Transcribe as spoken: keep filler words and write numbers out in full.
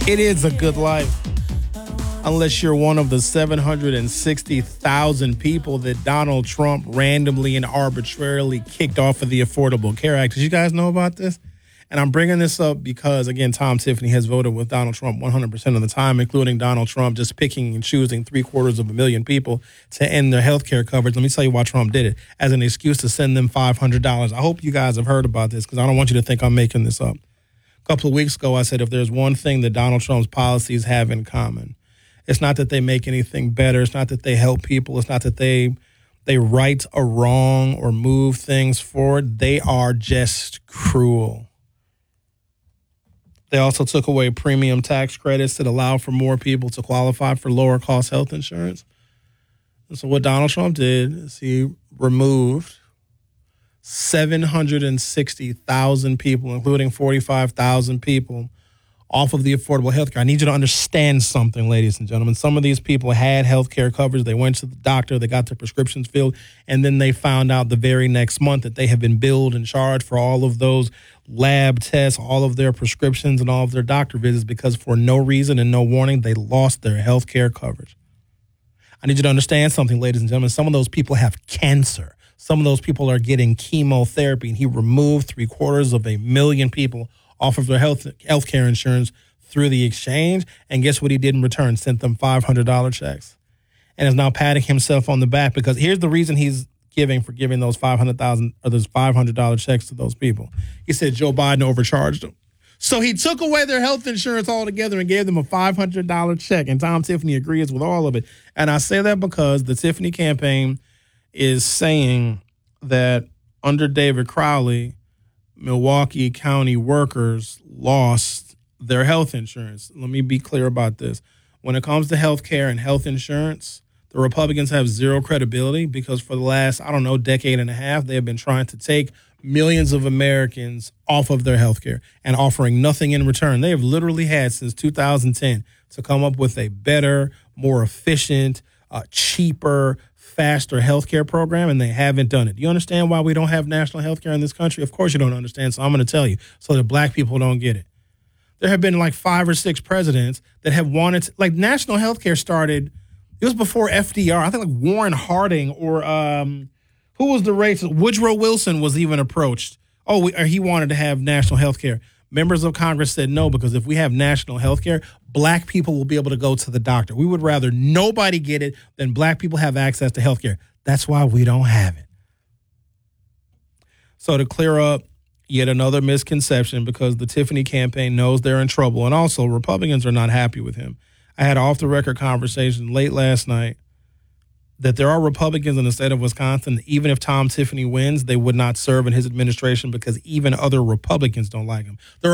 It is a good life. Unless you're one of the seven hundred sixty thousand people that Donald Trump randomly and arbitrarily kicked off of the Affordable Care Act. Did you guys know about this? And I'm bringing this up because, again, Tom Tiffany has voted with Donald Trump one hundred percent of the time, including Donald Trump just picking and choosing three quarters of a million people to end their health care coverage. Let me tell you why Trump did it, as an excuse to send them five hundred dollars. I hope you guys have heard about this because I don't want you to think I'm making this up. A couple of weeks ago, I said if there's one thing that Donald Trump's policies have in common, it's not that they make anything better. It's not that they help people. It's not that they they right a wrong or move things forward. They are just cruel. They also took away premium tax credits that allow for more people to qualify for lower cost health insurance. And so what Donald Trump did is he removed seven hundred sixty thousand people, including forty-five thousand people, off of the affordable health care. I need you to understand something, ladies and gentlemen. Some of these people had health care coverage. They went to the doctor, they got their prescriptions filled, and then they found out the very next month that they have been billed and charged for all of those lab tests, all of their prescriptions, and all of their doctor visits because for no reason and no warning, they lost their health care coverage. I need you to understand something, ladies and gentlemen. Some of those people have cancer. Some of those people are getting chemotherapy, and he removed three quarters of a million people off of their health health care insurance through the exchange. And guess what he did in return? Sent them five hundred dollars checks and is now patting himself on the back because here's the reason he's giving for giving those five hundred thousand dollars or those five hundred dollars checks to those people. He said Joe Biden overcharged them. So he took away their health insurance altogether and gave them a five hundred dollars check. And Tom Tiffany agrees with all of it. And I say that because the Tiffany campaign is saying that under David Crowley, Milwaukee County workers lost their health insurance. Let me be clear about this. When it comes to health care and health insurance, the Republicans have zero credibility because for the last, I don't know, decade and a half, they have been trying to take millions of Americans off of their health care and offering nothing in return. They have literally had since two thousand ten to come up with a better, more efficient, uh, cheaper, faster healthcare program, and they haven't done it. Do you understand why we don't have national healthcare in this country? Of course you don't understand, so I'm going to tell you so that black people don't get it. There have been like five or six presidents that have wanted to, like national healthcare started, it was before F D R. I think like Warren Harding or um, who was the racist? Woodrow Wilson was even approached. Oh, we, or he wanted to have national healthcare. Members of Congress said no, because if we have national health care, black people will be able to go to the doctor. We would rather nobody get it than black people have access to health care. That's why we don't have it. So to clear up yet another misconception, because the Tiffany campaign knows they're in trouble, and also Republicans are not happy with him. I had an off-the-record conversation late last night that there are Republicans in the state of Wisconsin, even if Tom Tiffany wins, they would not serve in his administration because even other Republicans don't like him. There are